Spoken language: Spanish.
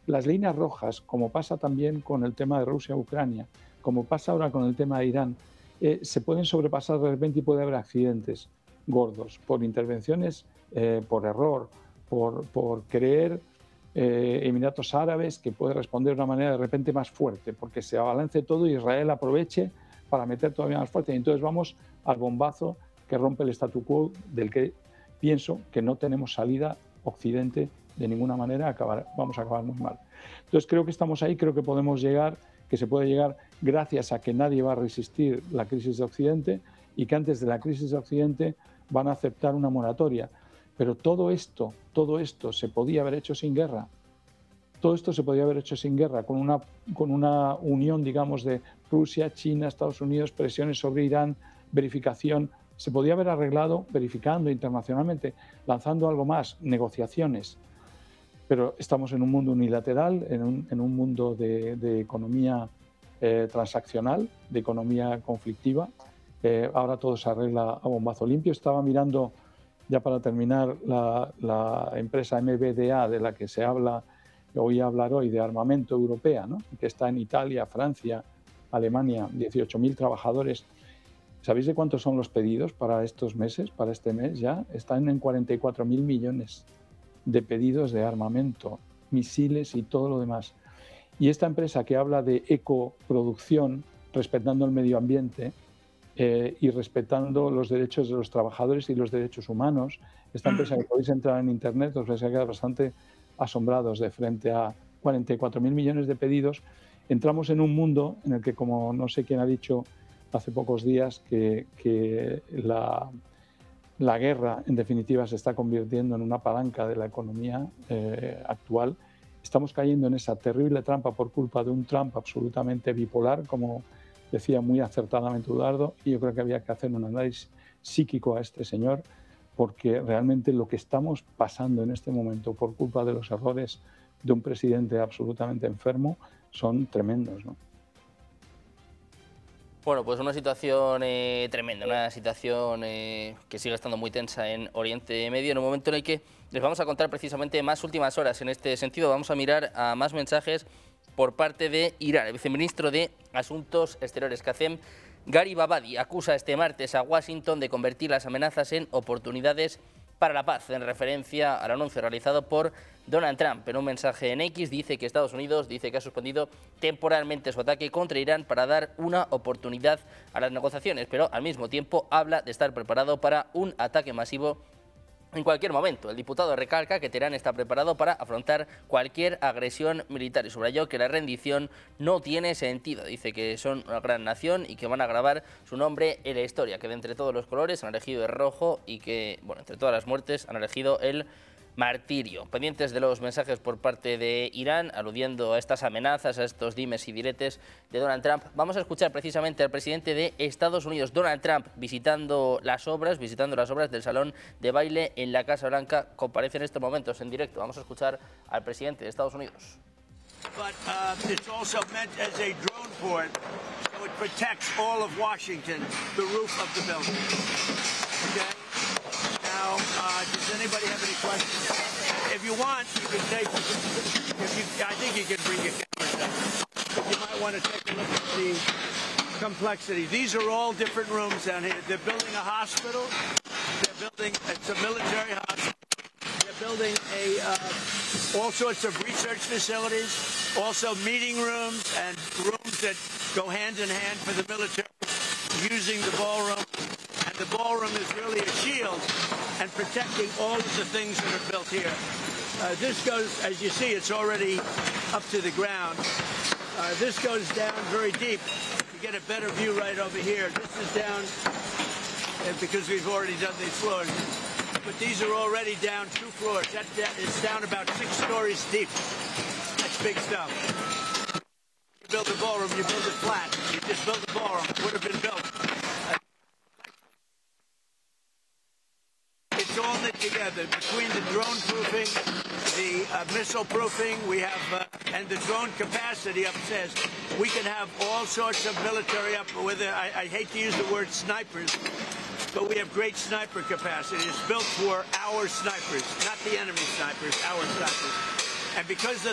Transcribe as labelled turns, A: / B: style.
A: las líneas rojas, como pasa también con el tema de Rusia-Ucrania, como pasa ahora con el tema de Irán, se pueden sobrepasar de repente y puede haber accidentes gordos por intervenciones, por error, por creer Emiratos Árabes que puede responder de una manera de repente más fuerte, porque se abalance todo y Israel aproveche para meter todavía más fuerte. Y entonces vamos al bombazo que rompe el statu quo, del que pienso que no tenemos salida Occidente de ninguna manera, vamos a acabar muy mal. Entonces creo que estamos ahí, creo que podemos llegar, que se puede llegar gracias a que nadie va a resistir la crisis de Occidente y que antes de la crisis de Occidente van a aceptar una moratoria. Pero todo esto se podía haber hecho sin guerra. Todo esto se podía haber hecho sin guerra, con una unión, digamos, de Rusia, China, Estados Unidos, presiones sobre Irán, verificación. Se podía haber arreglado verificando internacionalmente, lanzando algo más, negociaciones. Pero estamos en un mundo unilateral, en un mundo de economía transaccional, de economía conflictiva. Ahora todo se arregla a bombazo limpio. Estaba mirando, ya para terminar, la empresa MBDA, de la que se habla, oí hablar hoy, de armamento europea, ¿no? Que está en Italia, Francia, Alemania, 18.000 trabajadores. ¿Sabéis de cuántos son los pedidos para estos meses, para este mes ya? Están en 44.000 millones de pedidos de armamento, misiles y todo lo demás. Y esta empresa que habla de ecoproducción, respetando el medio ambiente y respetando los derechos de los trabajadores y los derechos humanos, esta empresa, que podéis entrar en internet, os vais a quedar bastante asombrados de frente a 44.000 millones de pedidos. Entramos en un mundo en el que, como no sé quién ha dicho hace pocos días, que la guerra, en definitiva, se está convirtiendo en una palanca de la economía actual. Estamos cayendo en esa terrible trampa por culpa de un Trump absolutamente bipolar, como decía muy acertadamente Udardo, y yo creo que había que hacer un análisis psíquico a este señor, porque realmente lo que estamos pasando en este momento por culpa de los errores de un presidente absolutamente enfermo son tremendos, ¿no?
B: Bueno, pues una situación tremenda, una situación que sigue estando muy tensa en Oriente Medio, en un momento en el que les vamos a contar precisamente más últimas horas. En este sentido, vamos a mirar a más mensajes por parte de Irán. El viceministro de Asuntos Exteriores, Qasem Gharibabadi, acusa este martes a Washington de convertir las amenazas en oportunidades para la paz, en referencia al anuncio realizado por Donald Trump. En un mensaje en X dice que Estados Unidos dice que ha suspendido temporalmente su ataque contra Irán para dar una oportunidad a las negociaciones, pero al mismo tiempo habla de estar preparado para un ataque masivo en cualquier momento. El diputado recalca que Teherán está preparado para afrontar cualquier agresión militar y subrayó que la rendición no tiene sentido. Dice que son una gran nación y que van a grabar su nombre en la historia, que de entre todos los colores han elegido el rojo y que, bueno, entre todas las muertes han elegido el martirio. Pendientes de los mensajes por parte de Irán, aludiendo a estas amenazas, a estos dimes y diretes de Donald Trump, vamos a escuchar precisamente al presidente de Estados Unidos, Donald Trump, visitando las obras del salón de baile en la Casa Blanca. Comparece en estos momentos en directo. Vamos a escuchar al presidente de Estados Unidos.
C: But it's also meant as a drone port, so it protects all of Washington, the roof of the building. Okay? Now, does anybody have any questions? If you want, you can take. I think you can bring your cameras down. But you might want to take a look at the complexity. These are all different rooms down here. They're building a hospital. They're building. It's a military hospital. They're building all sorts of research facilities, also meeting rooms and rooms that go hand in hand for the military, using the ballroom. And the ballroom is really a shield and protecting all of the things that are built here. This goes, as you see, it's already up to the ground. This goes down very deep. You get a better view right over here. This is down because we've already done these floors. But these are already down 2 floors. That is down about 6 stories deep. That's big stuff. You build a ballroom, you build it flat. You just build a ballroom. It would have been built. It's all knit together between the drone proofing, the missile proofing, we have, and the drone capacity upstairs. We can have all sorts of military up with it. I hate to use the word snipers, but we have great sniper capacity. It's built for our snipers, not the enemy snipers, our snipers. And because of